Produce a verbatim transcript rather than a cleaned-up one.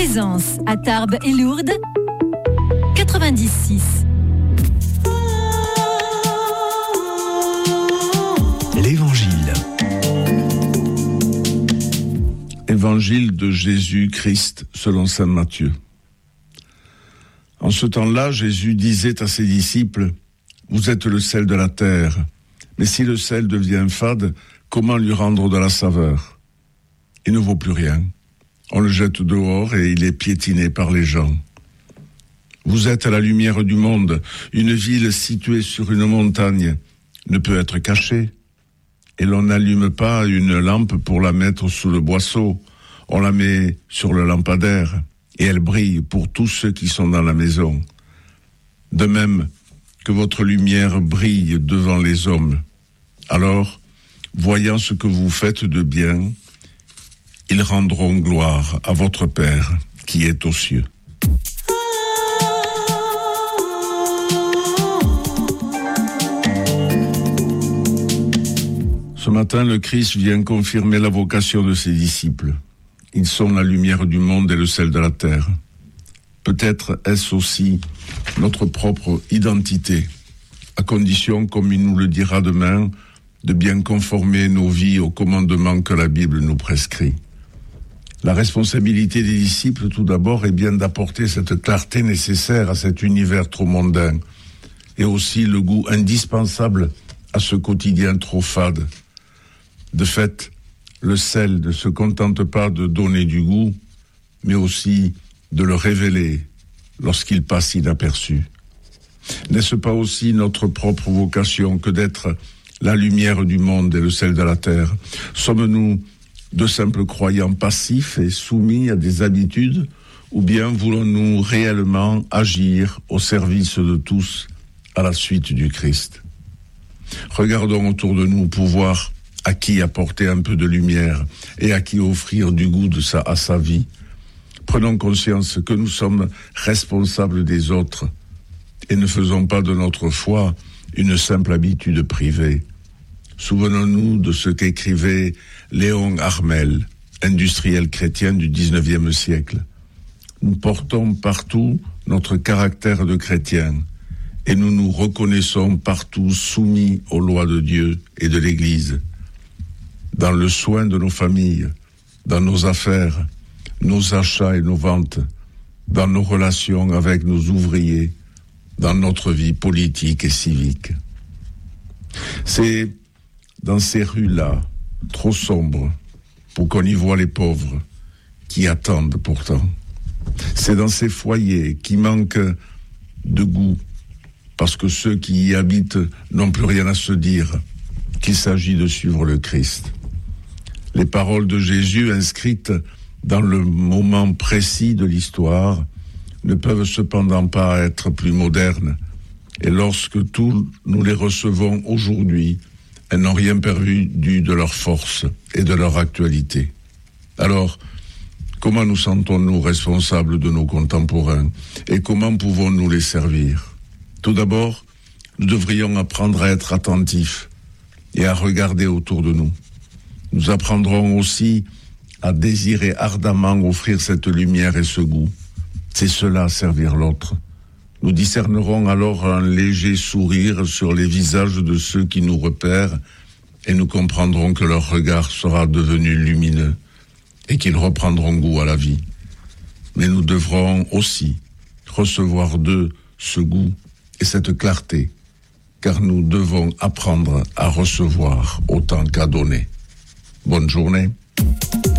Plaisance, à Tarbes et Lourdes, quatre-vingt-dix virgule six. L'Évangile. Évangile de Jésus-Christ selon saint Matthieu. En ce temps-là, Jésus disait à ses disciples : « Vous êtes le sel de la terre, mais si le sel devient fade, comment lui rendre de la saveur ? Il ne vaut plus rien. On le jette dehors et il est piétiné par les gens. Vous êtes la lumière du monde. Une ville située sur une montagne ne peut être cachée. Et l'on n'allume pas une lampe pour la mettre sous le boisseau. On la met sur le lampadaire et elle brille pour tous ceux qui sont dans la maison. De même que votre lumière brille devant les hommes. Alors, voyant ce que vous faites de bien, ils rendront gloire à votre Père qui est aux cieux. » Ce matin, le Christ vient confirmer la vocation de ses disciples. Ils sont la lumière du monde et le sel de la terre. Peut-être est-ce aussi notre propre identité, à condition, comme il nous le dira demain, de bien conformer nos vies aux commandements que la Bible nous prescrit. La responsabilité des disciples, tout d'abord, est bien d'apporter cette clarté nécessaire à cet univers trop mondain, et aussi le goût indispensable à ce quotidien trop fade. De fait, le sel ne se contente pas de donner du goût, mais aussi de le révéler lorsqu'il passe inaperçu. N'est-ce pas aussi notre propre vocation que d'être la lumière du monde et le sel de la terre ? Sommes-nous de simples croyants passifs et soumis à des habitudes, ou bien voulons-nous réellement agir au service de tous à la suite du Christ ? Regardons autour de nous pour voir à qui apporter un peu de lumière et à qui offrir du goût de sa, à sa vie. Prenons conscience que nous sommes responsables des autres et ne faisons pas de notre foi une simple habitude privée. Souvenons-nous de ce qu'écrivait Léon Harmel, industriel chrétien du dix-neuvième siècle. Nous portons partout notre caractère de chrétien et nous nous reconnaissons partout soumis aux lois de Dieu et de l'Église. Dans le soin de nos familles, dans nos affaires, nos achats et nos ventes, dans nos relations avec nos ouvriers, dans notre vie politique et civique. C'est dans ces rues-là, trop sombres, pour qu'on y voit les pauvres, qui attendent pourtant. C'est dans ces foyers qui manquent de goût, parce que ceux qui y habitent n'ont plus rien à se dire, qu'il s'agit de suivre le Christ. Les paroles de Jésus inscrites dans le moment précis de l'histoire ne peuvent cependant pas être plus modernes. Et lorsque tous nous les recevons aujourd'hui, elles n'ont rien perdu de leur force et de leur actualité. Alors, comment nous sentons-nous responsables de nos contemporains et comment pouvons-nous les servir ? Tout d'abord, nous devrions apprendre à être attentifs et à regarder autour de nous. Nous apprendrons aussi à désirer ardemment offrir cette lumière et ce goût. C'est cela, servir l'autre. Nous discernerons alors un léger sourire sur les visages de ceux qui nous repèrent et nous comprendrons que leur regard sera devenu lumineux et qu'ils reprendront goût à la vie. Mais nous devrons aussi recevoir d'eux ce goût et cette clarté, car nous devons apprendre à recevoir autant qu'à donner. Bonne journée.